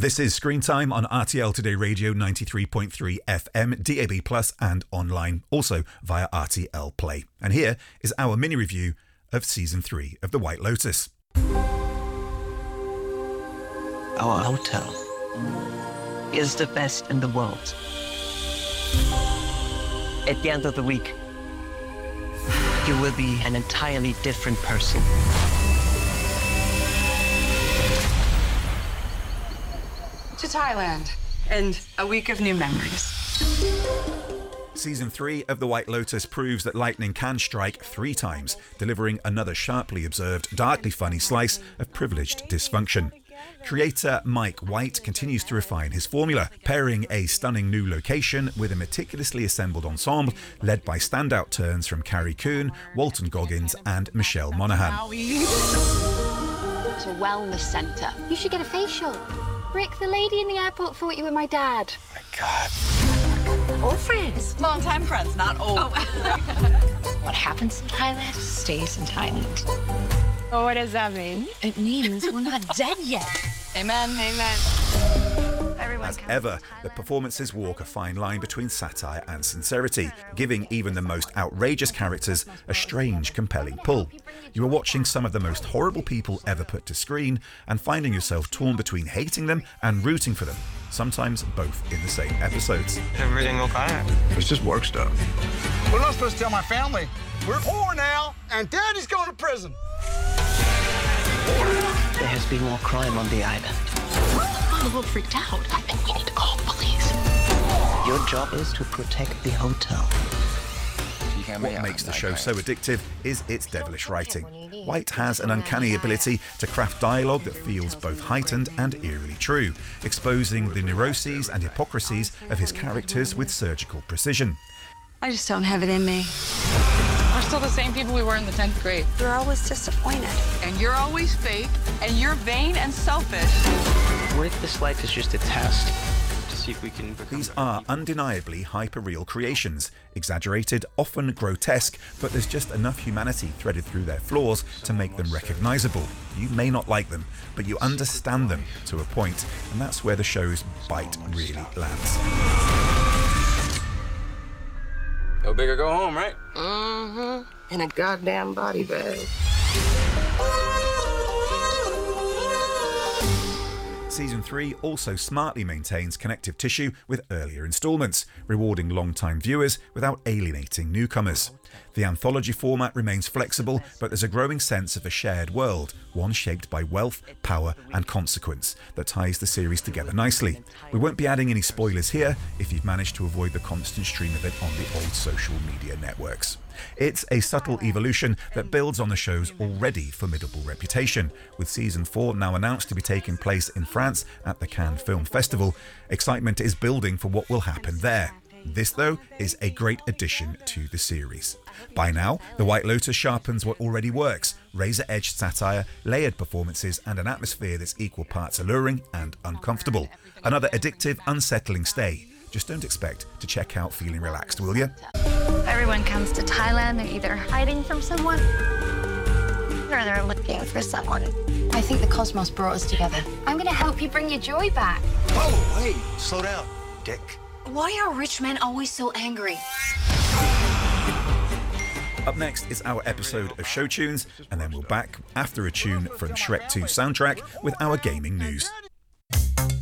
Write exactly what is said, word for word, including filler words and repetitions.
This is Screen Time on R T L Today Radio ninety-three point three F M, D A B plus and online, also via R T L Play. And here is our mini review of Season three of The White Lotus. Our hotel is the best in the world. At the end of the week, you will be an entirely different person. To Thailand and a week of new memories. Season three of The White Lotus proves that lightning can strike three times, delivering another sharply observed, darkly funny slice of privileged dysfunction. Creator Mike White continues to refine his formula, pairing a stunning new location with a meticulously assembled ensemble led by standout turns from Carrie Coon, Walton Goggins and Michelle Monaghan. It's a wellness centre. You should get a facial. Rick, the lady in the airport thought you were my dad. Oh my God. Old friends. Long-time friends, not old. Oh. What happens in Thailand stays in Thailand. Oh, what does that mean? It means we're not dead yet. Amen. Amen. Everyone As ever, the performances walk a fine line between satire and sincerity, giving even the most outrageous characters a strange, compelling pull. You are watching some of the most horrible people ever put to screen and finding yourself torn between hating them and rooting for them, sometimes both in the same episodes. Everything okay? It's just work stuff. What am I supposed to tell my family? We're poor now, and Daddy's going to prison. There has been more crime on the island. I'm a little freaked out. I think we need to call the police. Your job is to protect the hotel. What makes the show so addictive is its devilish writing. White has an uncanny ability to craft dialogue that feels both heightened and eerily true, exposing the neuroses and hypocrisies of his characters with surgical precision. I just don't have it in me. We're still the same people we were in the tenth grade. You're always disappointed. And you're always fake, and you're vain and selfish. What if this life is just a test? To see if we can become These are undeniably hyper-real creations, exaggerated, often grotesque, but there's just enough humanity threaded through their flaws to make them recognisable. You may not like them, but you understand them to a point, and that's where the show's bite really lands. Go big or go home, right? Mm-hmm. In a goddamn body bag. Season three also smartly maintains connective tissue with earlier installments, rewarding long-time viewers without alienating newcomers. The anthology format remains flexible, but there's a growing sense of a shared world, one shaped by wealth, power and consequence, that ties the series together nicely. We won't be adding any spoilers here if you've managed to avoid the constant stream of it on the old social media networks. It's a subtle evolution that builds on the show's already formidable reputation. With season four now announced to be taking place in France at the Cannes Film Festival, excitement is building for what will happen there. This, though, is a great addition to the series. By now, The White Lotus sharpens what already works: razor-edged satire, layered performances, and an atmosphere that's equal parts alluring and uncomfortable. Another addictive, unsettling stay. Just don't expect to check out feeling relaxed, will you? Everyone comes to Thailand. They're either hiding from someone or they're looking for someone. I think the cosmos brought us together. I'm going to help you bring your joy back. Oh, hey, slow down, Dick. Why are rich men always so angry? Up next is our episode of Show Tunes, and then we're back after a tune from Shrek two soundtrack with our gaming news.